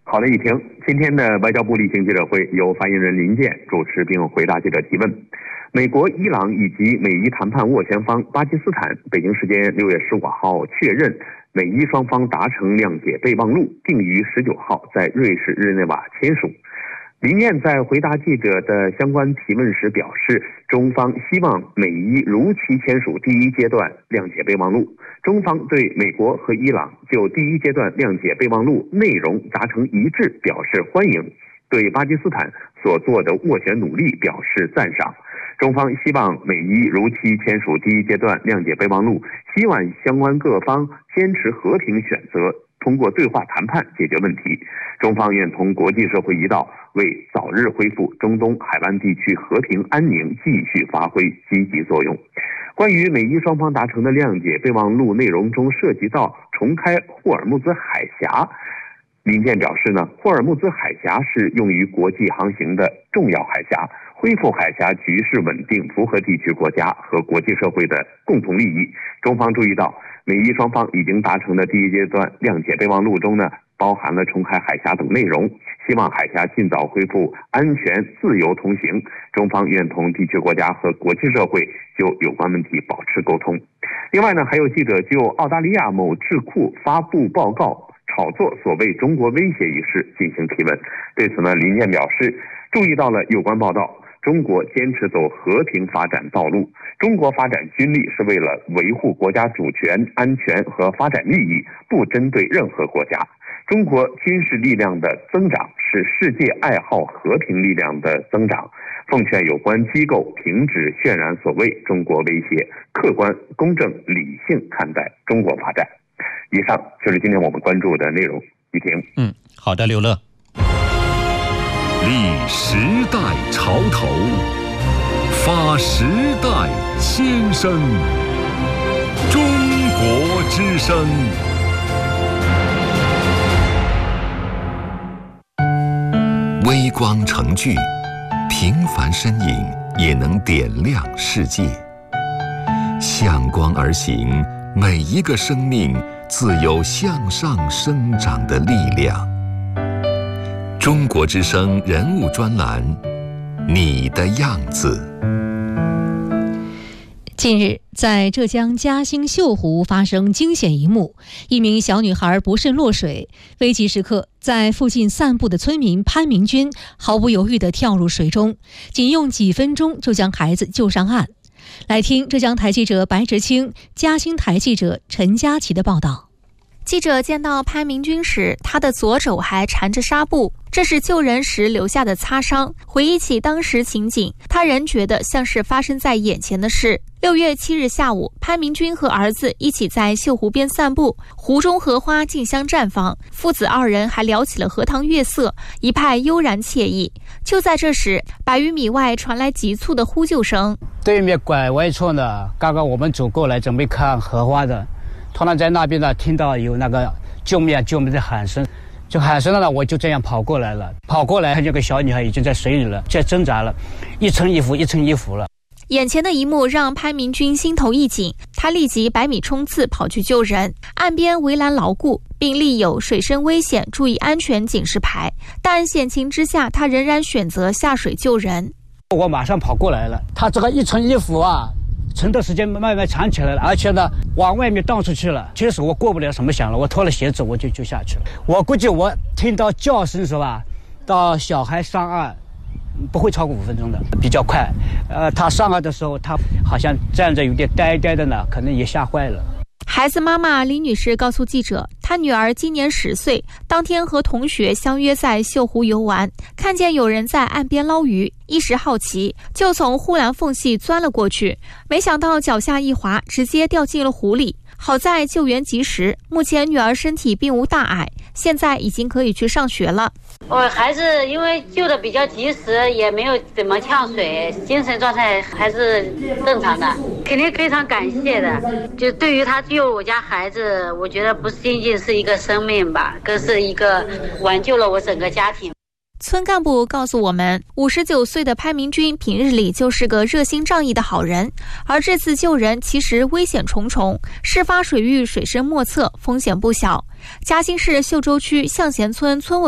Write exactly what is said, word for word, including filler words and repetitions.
好的，一听今天的外交部例行记者会由发言人林健主持并回答记者提问。美国、伊朗以及美伊谈判斡旋方巴基斯坦，北京时间六月十五号确认，美伊双方达成谅解备忘录，并于十九号在瑞士日内瓦签署。林健在回答记者的相关提问时表示，中方希望美伊如期签署第一阶段谅解备忘录。中方对美国和伊朗就第一阶段谅解备忘录内容达成一致表示欢迎，对巴基斯坦所做的斡旋努力表示赞赏。中方希望美伊如期签署第一阶段谅解备忘录，希望相关各方坚持和平选择，通过对话谈判解决问题。中方愿同国际社会一道，为早日恢复中东海湾地区和平安宁继续发挥积极作用。关于美伊双方达成的谅解备忘录内容中涉及到重开霍尔木兹海峡，林健表示呢，霍尔木兹海峡是用于国际航行的重要海峡，恢复海峡局势稳定符合地区国家和国际社会的共同利益。中方注意到，美伊双方已经达成的第一阶段谅解备忘录中呢，包含了重开海峡等内容，希望海峡尽早恢复安全自由通行。中方愿同地区国家和国际社会就有关问题保持沟通。另外呢，还有记者就澳大利亚某智库发布报告炒作所谓中国威胁一事进行提问。对此呢，林健表示，注意到了有关报道，中国坚持走和平发展道路，中国发展军力是为了维护国家主权、安全和发展利益，不针对任何国家。中国军事力量的增长是世界爱好和平力量的增长，奉劝有关机构停止渲染所谓中国威胁，客观、公正、理性看待中国发展。以上就是今天我们关注的内容。雨婷， 嗯，好的，刘乐。 立时代潮头，发时代先声，中国之声。微光成炬，平凡身影也能点亮世界。向光而行，每一个生命自有向上生长的力量。中国之声人物专栏，你的样子。 近日，在浙江嘉兴秀湖发生惊险一幕，一名小女孩不慎落水，危急时刻，在附近散步的村民潘明军毫不犹豫地跳入水中，仅用几分钟就将孩子救上岸。来听浙江台记者白直清、嘉兴台记者陈佳琪的报道。 记者见到潘明军时，他的左肘还缠着纱布，这是救人时留下的擦伤。回忆起当时情景，他仍觉得像是发生在眼前的事。六月七日下午，潘明军和儿子一起在秀湖边散步，湖中荷花竞相绽放，父子二人还聊起了荷塘月色，一派悠然惬意。就在这时，百余米外传来急促的呼救声。 对面拐弯处呢，刚刚我们走过来准备看荷花的，突然在那边呢听到有那个救命救命的喊声，就喊声了呢，我就这样跑过来了。跑过来看见个小女孩已经在水里了，在挣扎了，一层衣服一层衣服了。 眼前的一幕让潘明军心头一紧，他立即百米冲刺跑去救人。岸边围栏牢固，并立有水深危险注意安全警示牌，但险情之下他仍然选择下水救人。 我马上跑过来了，他这个一层衣服啊撑的时间慢慢长起来了，而且呢往外面荡出去了。其实我过不了什么想了，我脱了鞋子我就就下去了。我估计我听到叫声是吧，到小孩上岸不会超过五分钟的，比较快。呃，他上岸的时候，他好像站着有点呆呆的呢，可能也吓坏了。 孩子妈妈李女士告诉记者，她女儿今年十岁，当天和同学相约在秀湖游玩，看见有人在岸边捞鱼，一时好奇，就从护栏缝隙钻了过去，没想到脚下一滑，直接掉进了湖里。好在救援及时，目前女儿身体并无大碍，现在已经可以去上学了。 我孩子因为救的比较及时，也没有怎么呛水，精神状态还是正常的，肯定非常感谢的。就对于他救我家孩子，我觉得不仅仅是一个生命吧，更是一个挽救了我整个家庭。 村干部告诉我们，五十九岁的潘明军平日里就是个热心仗义的好人，而这次救人其实危险重重，事发水域水深莫测，风险不小。嘉兴市秀洲区向贤村村委